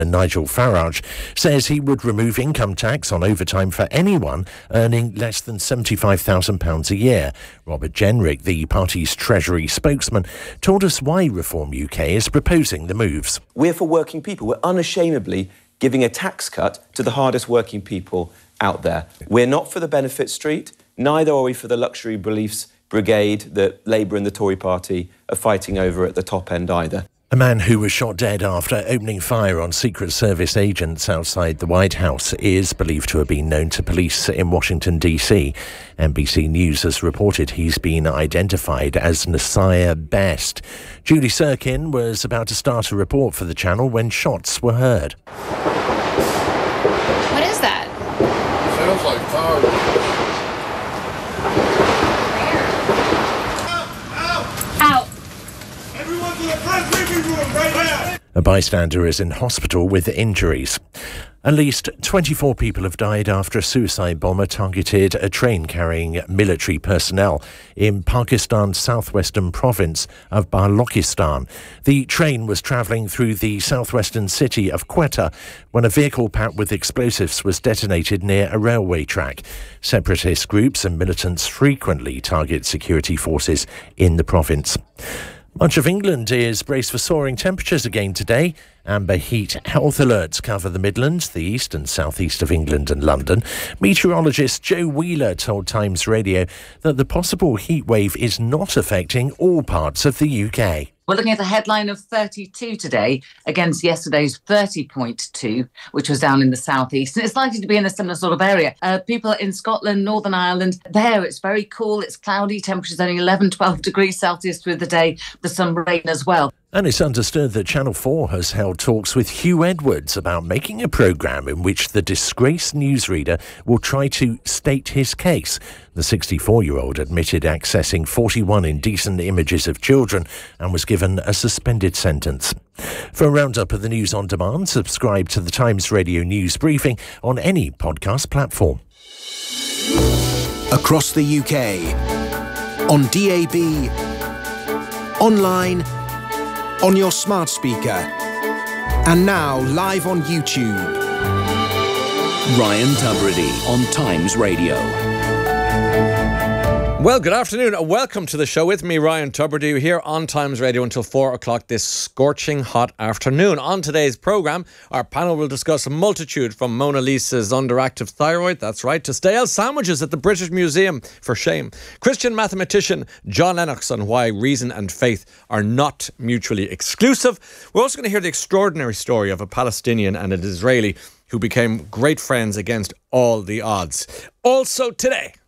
Nigel Farage says he would remove income tax on overtime for anyone earning less than £75,000 a year. Robert Jenrick, the party's Treasury spokesman, told us why Reform UK is proposing the moves. We're for working people. We're unashamedly giving a tax cut to the hardest working people out there. We're not for the benefit street, neither are we for the luxury beliefs brigade that Labour and the Tory party are fighting over at the top end either. A man who was shot dead after opening fire on Secret Service agents outside the White House is believed to have been known to police in Washington, D.C. NBC News has reported he's been identified as Nasiah Best. Julie Sirkin was about to start a report for the channel when shots were heard. What is that? Sounds like fire. A bystander is in hospital with injuries. At least 24 people have died after a suicide bomber targeted a train carrying military personnel in Pakistan's southwestern province of Balochistan. The train was travelling through the southwestern city of Quetta when a vehicle packed with explosives was detonated near a railway track. Separatist groups and militants frequently target security forces in the province. Much of England is braced for soaring temperatures again today. Amber heat health alerts cover the Midlands, the east and southeast of England and London. Meteorologist Joe Wheeler told Times Radio that the possible heat wave is not affecting all parts of the UK. We're looking at a headline of 32 today against yesterday's 30.2, which was down in the southeast. And it's likely to be in a similar sort of area. People in Scotland, Northern Ireland, there it's very cool. It's cloudy. Temperatures only 11, 12 degrees Celsius through the day. There's some rain as well. And it's understood that Channel 4 has held talks with Hugh Edwards about making a programme in which the disgraced newsreader will try to state his case. The 64-year-old admitted accessing 41 indecent images of children and was given a suspended sentence. For a roundup of the news on demand, subscribe to the Times Radio News Briefing on any podcast platform. Across the UK, on DAB, online, on your smart speaker, and now live on YouTube. Ryan Tubridy on Times Radio. Well, good afternoon and welcome to the show with me, Ryan Tubridy, here on Times Radio until 4 o'clock this scorching hot afternoon. On today's programme, our panel will discuss a multitude from Mona Lisa's underactive thyroid, that's right, to stale sandwiches at the British Museum, for shame. Christian mathematician John Lennox on why reason and faith are not mutually exclusive. We're also going to hear the extraordinary story of a Palestinian and an Israeli who became great friends against all the odds. Also today,